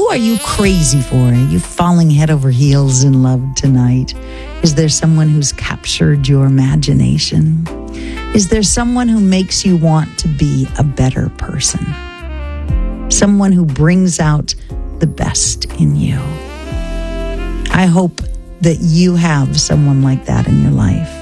Who are you crazy for? Are you falling head over heels in love tonight? Is there someone who's captured your imagination? Is there someone who makes you want to be a better person? Someone who brings out the best in you. I hope that you have someone like that in your life.